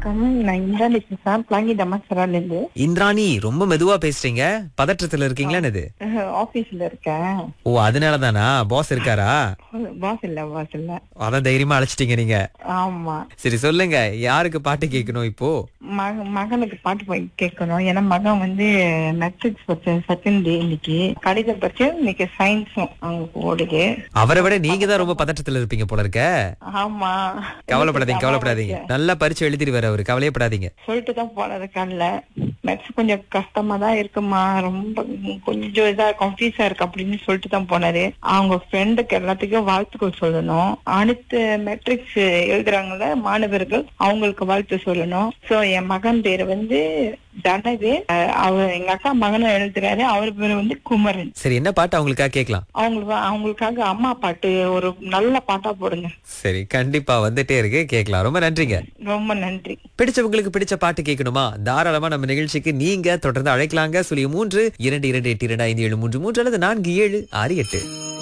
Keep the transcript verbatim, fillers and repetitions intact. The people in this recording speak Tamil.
வணக்கம். நான் இந்திராணி பேசுறேன், பிளாங்கி டமாசரால இருந்து. இந்திராணி, ரொம்ப மெதுவா பேசுறீங்க. பதற்றத்துல இருக்கீங்களா என்னது? ஆபீஸ்ல இருக்கேன். ஓ, அதனாலதானா? பாஸ் இருக்காரா? பாஸ் இல்ல, பாஸ் இல்ல. அதான் தைரியமா அழைச்சிட்டீங்க நீங்க. ஆமா. சரி, சொல்லுங்க, யாருக்கு பாட்டு கேட்கணும் இப்போ? மக மகனுக்கு பாட்டு போய் கேட்கணும். ஏன்னா மகன் வந்து மெட்ரிக்ஸ் பச்ச செகண்ட் டே இன்னைக்கு. கணித பச்சை இன்னைக்கு சயின்ஸும் அவங்க ஓடுது. அவரை விட நீங்க தான் ரொம்ப பதற்றத்துல இருப்பீங்க போல இருக்க. ஆமா. கவலைப்படாதீங்க, கவலைப்படாதீங்க. நல்லா பரிச்சு எழுதிட்டு வர அவரு, கவலையப்படாதீங்க. சொல்லிட்டு தான் போனது காலைல. மேக்ஸ் கொஞ்சம் கஷ்டமா தான் இருக்குமா, ரொம்ப கொஞ்சம் இதா கன்ஃபியூஸா இருக்கு அப்படின்னு சொல்லிட்டு தான் போனாரு. அவங்க ஃப்ரெண்டுக்கு எல்லாத்துக்கும் வாழ்த்துக்கள் சொல்லணும். அனைத்து மெட்ரிக்ஸ் எழுதுறாங்கல்ல மாணவர்கள், அவங்களுக்கு வாழ்த்து சொல்லணும். சோ என் மகன் பேரு வந்து தனவே. அவர் எங்க அக்கா மகனும் எழுதுறாரு. அவர் பேரு வந்து குமரன். சரி, என்ன பாட்டு அவங்களுக்காக கேட்கலாம்? அவங்களுக்கு அவங்களுக்காக அம்மா பாட்டு ஒரு நல்ல பாட்டா போடுங்க. சரி, கண்டிப்பா வந்துட்டே இருக்கு, கேட்கலாம். ரொம்ப நன்றிங்க. ரொம்ப நன்றி. பிடிச்சவங்களுக்கு பிடிச்ச பாட்டு கேட்கணுமா? தாராளமா நம்ம நிகழ்ச்சிக்கு நீங்க தொடர்ந்து அழைக்கலாங்க. சுழிய மூன்று இரண்டு இரண்டு எட்டு இரண்டு ஐந்து ஏழு மூன்று மூன்று அல்லது நான்கு ஏழு ஆறு எட்டு.